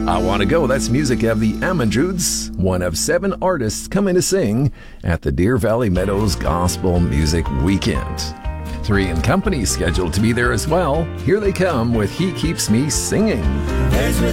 I Want to Go, that's music of the Amadrouds, one of 7 artists coming to sing at the Deer Valley Meadows Gospel Music Weekend. 3 & Company scheduled to be there as well. Here they come with He Keeps Me Singing. There's